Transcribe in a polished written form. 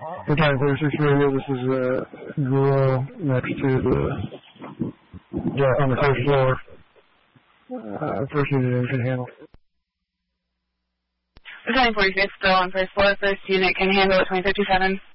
Battalion 46 radio, this is Rural next to on the first floor. First unit can handle. Battalion 46 still on first floor. First unit can handle at 2057.